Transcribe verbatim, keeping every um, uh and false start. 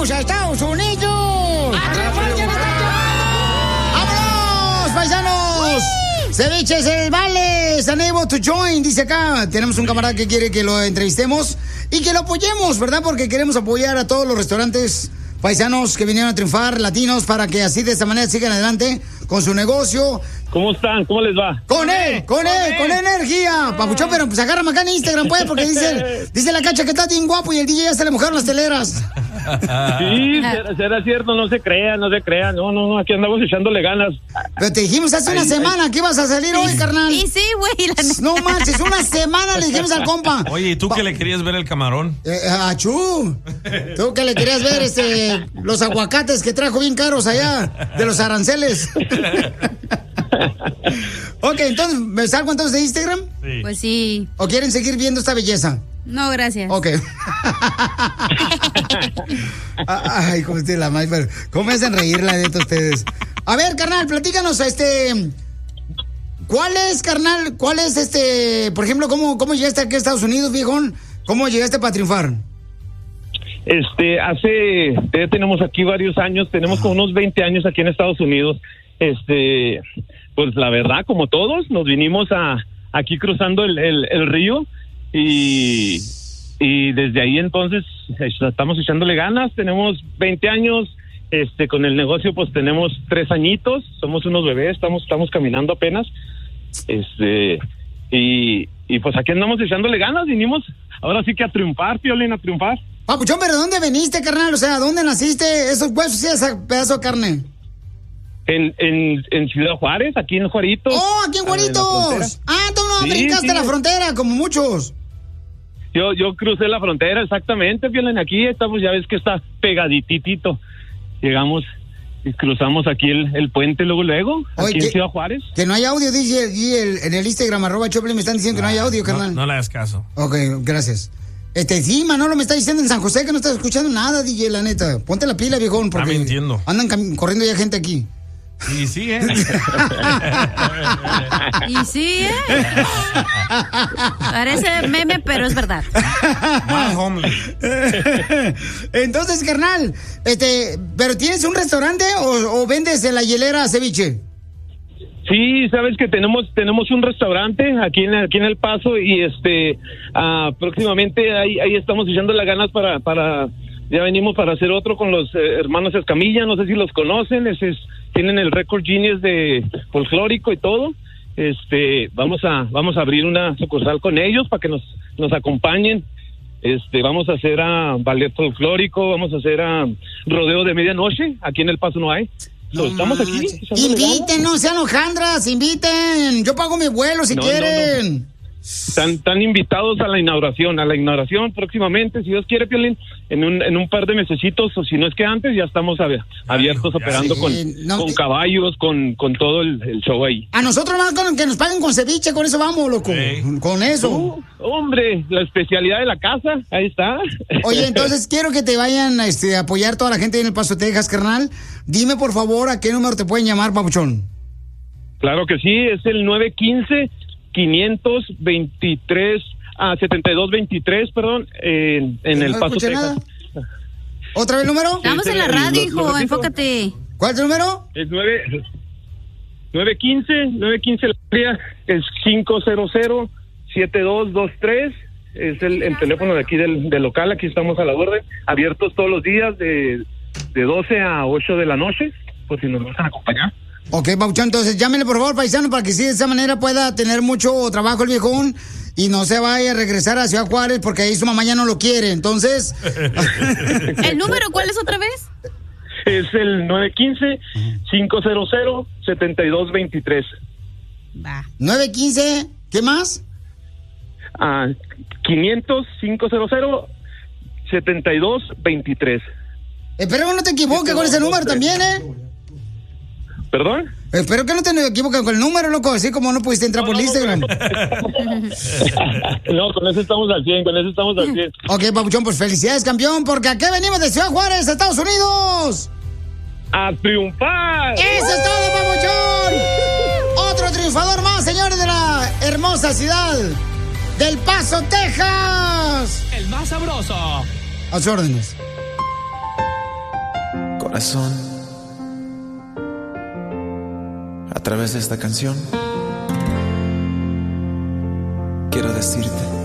vamos a Estados Unidos. ¡Vámonos, paisanos! Ceviches el Vale, is unable to join, dice acá. Tenemos un camarada que quiere que lo entrevistemos y que lo apoyemos, ¿verdad? Porque queremos apoyar a todos los restaurantes paisanos que vinieron a triunfar, latinos, para que así de esta manera sigan adelante con su negocio. ¿Cómo están? ¿Cómo les va? Con él, con él, con energía. Papuchón, pero pues agárrame acá en Instagram, pues, porque dice, dice la Cacha que está bien guapo y el D J ya se le mojaron las teleras. Sí, será, será cierto, no se crea, no se crea. No, no, no, aquí andamos echándole ganas. Pero te dijimos hace una ay, semana ay. que ibas a salir hoy, carnal. Y sí, güey. La... No manches, una semana le dijimos al compa. Oye, ¿y tú que le querías ver el camarón? Eh, achú. Tú que le querías ver este los aguacates que trajo bien caros allá, de los aranceles. Ok, entonces, ¿me salgo entonces de Instagram? Sí. Pues sí. ¿O quieren seguir viendo esta belleza? No, gracias. Ok. Ay, cómo estoy la más, pero ¿cómo me hacen reír la neta ustedes? A ver, carnal, platícanos, este... ¿Cuál es, carnal, cuál es, este... Por ejemplo, ¿cómo, cómo llegaste aquí a Estados Unidos, viejón? ¿Cómo llegaste para triunfar? Este, hace... Ya tenemos aquí varios años, tenemos como unos veinte años aquí en Estados Unidos. Este... Pues la verdad, como todos, nos vinimos a aquí cruzando el, el, el río y, y desde ahí entonces estamos echándole ganas. Tenemos veinte años, este, con el negocio pues tenemos tres añitos, somos unos bebés, estamos estamos caminando apenas, este y, y pues aquí andamos echándole ganas, vinimos ahora sí que a triunfar, Piolín, a triunfar. Papuchón, ¿pero dónde veniste, carnal? O sea, ¿dónde naciste? Esos huesos y ese pedazo de carne. En, en, en Ciudad Juárez, aquí en Juaritos. ¡Oh, aquí en Juaritos! Ah, tú no sí, brincaste sí. la frontera, como muchos. Yo yo crucé la frontera, exactamente, vienen aquí, estamos, ya ves que está pegadititito. Llegamos y cruzamos aquí el, el puente luego, luego, Oye, aquí que, en Ciudad Juárez. Que no hay audio, dice el, en el Instagram, arroba Choplin, me están diciendo que no hay audio, carnal. No, no le hagas caso. Ok, gracias. Este, sí, Manolo me está diciendo en San José que no está escuchando nada, D J, la neta. Ponte la pila, viejón, porque está mintiendo. Andan cam- corriendo ya gente aquí. Y sí, ¿eh? Y sí, ¿eh? Parece meme, pero es verdad. Más homely. Entonces, carnal, este, ¿pero tienes un restaurante o, o vendes en la hielera ceviche? Sí, sabes que tenemos tenemos un restaurante aquí en aquí en El Paso y este uh, próximamente ahí ahí estamos echando las ganas para para ya venimos para hacer otro con los eh, hermanos Escamilla, no sé si los conocen, ese es, tienen el récord Guinness de folclórico y todo. Este, vamos a vamos a abrir una sucursal con ellos para que nos nos acompañen. Este, vamos a hacer a ballet folclórico, vamos a hacer a rodeo de medianoche, aquí en El Paso no hay. No, so, estamos aquí. Inviten, no sean hojandras, inviten. Yo pago mi vuelo si no, quieren. No, no. Están, están invitados a la inauguración, a la inauguración próximamente, si Dios quiere, Piolín, en un, en un par de mesecitos, o si no es que antes, ya estamos ab- abiertos Ay, operando sí. con, no, con caballos, con, con todo el, el show ahí. A nosotros más con que nos paguen con ceviche, con eso vamos, loco, sí. con eso. Uh, hombre, la especialidad de la casa, ahí está. Oye, entonces quiero que te vayan este, a apoyar toda la gente en El Paso, Texas, carnal. Dime, por favor, ¿a qué número te pueden llamar, papuchón? Claro que sí, es el nueve uno cinco, quinientos veintitrés, ah, setenta y dos veintitrés, perdón, en, en El Paso, Texas. Nada. ¿Otra vez el número? Estamos en la radio, hijo, enfócate. ¿Cuál es el número? Es nueve nueve quince, nueve quince la área, es cinco cero cero, siete dos dos tres, es el, el teléfono de aquí del, del local, aquí estamos a la orden, abiertos todos los días de, de doce a ocho de la noche, por si nos van a acompañar. Ok, Pauchón, entonces llámenle por favor, paisano, para que sí de esa manera pueda tener mucho trabajo el viejón y no se vaya a regresar a Ciudad Juárez porque ahí su mamá ya no lo quiere, entonces... ¿El número cuál es otra vez? Es el nueve uno cinco, cinco cero cero, siete dos dos tres. Va. nueve uno cinco, ¿qué más? Ah, quinientos, cinco cero cero, siete dos dos tres. Espero que no te equivoques con ese número también, ¿eh? ¿Perdón? Espero que no te equivoques con el número, loco, así como no pudiste entrar no, por el Instagram. No, con eso estamos al cien, con eso estamos al cien. Ok, papuchón, pues felicidades, campeón, porque aquí venimos de Ciudad Juárez, Estados Unidos. ¡A triunfar! ¡Eso es todo, papuchón! Otro triunfador más, señores, de la hermosa ciudad del Paso, Texas. El más sabroso. A sus órdenes. corazón. A través de esta canción quiero decirte